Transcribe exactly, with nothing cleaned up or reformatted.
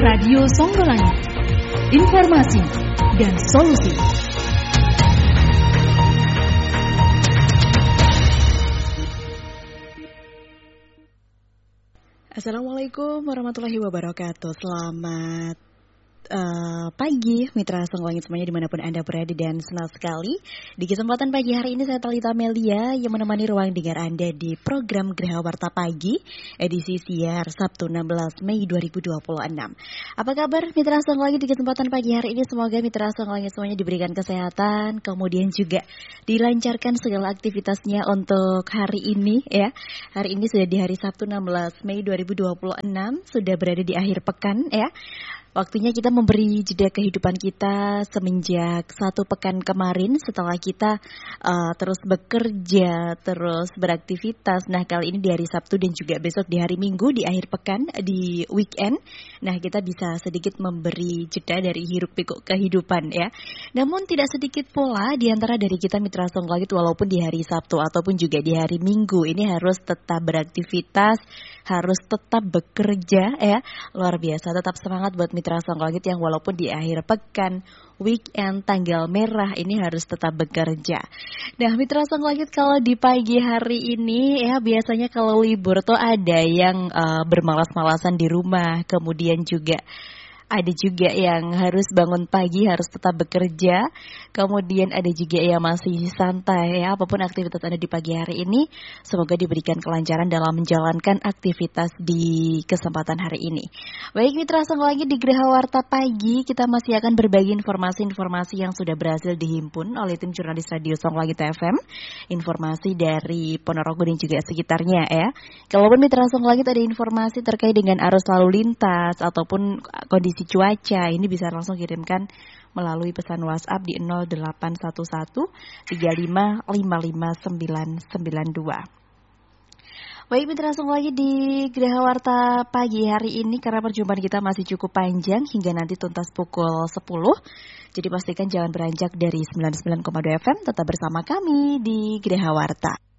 Radio Songgolangit. Informasi dan solusi. Assalamualaikum warahmatullahi wabarakatuh. Selamat Uh, pagi Mitra Songgolangit semuanya dimanapun Anda berada, dan senang sekali di kesempatan pagi hari ini saya Talita Melia yang menemani ruang dengar Anda di program Geraha Warta Pagi edisi siar Sabtu enam belas Mei dua ribu dua puluh enam. Apa kabar Mitra Songgolangit di kesempatan pagi hari ini? Semoga Mitra Songgolangit semuanya diberikan kesehatan, kemudian juga dilancarkan segala aktivitasnya untuk hari ini ya. Hari ini sudah di hari Sabtu enam belas Mei dua ribu dua puluh enam, sudah berada di akhir pekan ya. Waktunya kita memberi jeda kehidupan kita semenjak satu pekan kemarin setelah kita uh, terus bekerja, terus beraktivitas. Nah, kali ini di hari Sabtu dan juga besok di hari Minggu di akhir pekan, di weekend. Nah, kita bisa sedikit memberi jeda dari hiruk pikuk kehidupan ya. Namun tidak sedikit pula di antara dari kita Mitra Songgolangit walaupun di hari Sabtu ataupun juga di hari Minggu ini harus tetap beraktivitas, harus tetap bekerja ya. Luar biasa, tetap semangat buat Mitra Songgolangit yang walaupun di akhir pekan, weekend, tanggal merah ini harus tetap bekerja. Nah Mitra Songgolangit, kalau di pagi hari ini ya biasanya kalau libur tuh ada yang uh, bermalas-malasan di rumah, kemudian juga ada juga yang harus bangun pagi, harus tetap bekerja. Kemudian ada juga yang masih santai ya. Apapun aktivitas Anda di pagi hari ini, semoga diberikan kelancaran dalam menjalankan aktivitas di kesempatan hari ini. Baik Mitra Songgolangit, di Geraha Warta Pagi kita masih akan berbagi informasi-informasi yang sudah berhasil dihimpun oleh tim jurnalis Radio Songgolangit F M. Informasi dari Ponorogo dan juga sekitarnya ya. Kalaupun Mitra Songgolangit ada informasi terkait dengan arus lalu lintas ataupun kondisi cuaca, ini bisa langsung kirimkan melalui pesan WhatsApp di nol delapan satu satu tiga lima lima lima sembilan sembilan dua. Baik Mitra Songgolangit, di Geraha Warta Pagi hari ini karena perjumpaan kita masih cukup panjang hingga nanti tuntas pukul sepuluh. Jadi pastikan jangan beranjak dari sembilan puluh sembilan koma dua F M, tetap bersama kami di Geraha Warta.